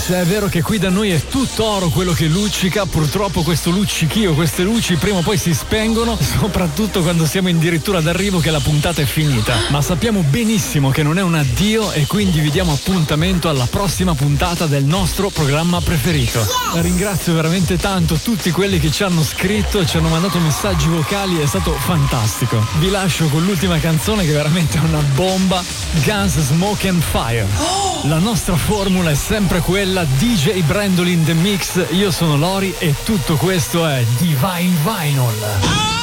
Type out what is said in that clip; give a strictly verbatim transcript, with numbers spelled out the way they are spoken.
se è vero che qui da noi è tutto oro quello che luccica, purtroppo questo luccichio, queste luci prima o poi si spengono, soprattutto quando siamo addirittura d'arrivo che la puntata è finita. Ma sappiamo benissimo che non è un addio e quindi vi diamo appuntamento alla prossima puntata del nostro programma preferito. Yes! Ringrazio veramente tanto tutti quelli che ci hanno scritto e ci hanno mandato messaggi vocali, è stato fantastico. Vi lascio con l'ultima canzone che veramente è una bomba, Guns, Smoke and Fire. Oh! La nostra formula è sempre quella, D J Brandolin The Mix, io sono Lori e tutto questo è Divine Vinyl.